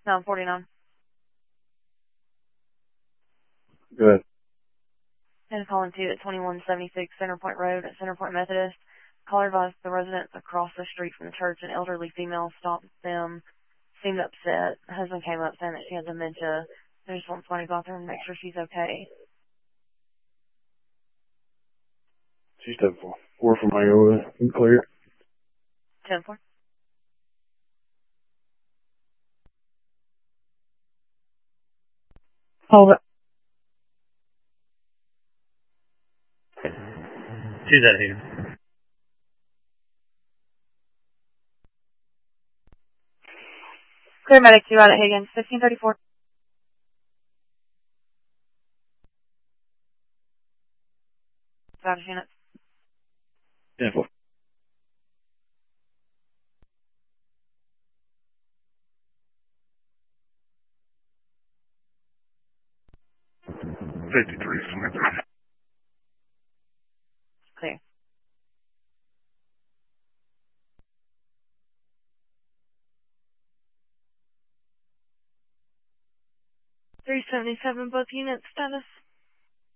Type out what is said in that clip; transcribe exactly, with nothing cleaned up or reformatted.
nine forty-nine. Good. And calling two at twenty-one seventy-six Center Point Road at Center Point Methodist. Caller advised the residents across the street from the church, an elderly female stopped them, seemed upset. Her husband came up saying that she had dementia. They just want somebody to go out there and make sure she's okay. She's ten four. Four from Iowa. Clear. ten four. Hold it. She's out here. Clear medic two out at Higgins, fifteen thirty-four. Status unit. ten four. fifty-three, Samantha. Clear. three seventy-seven, both units, status.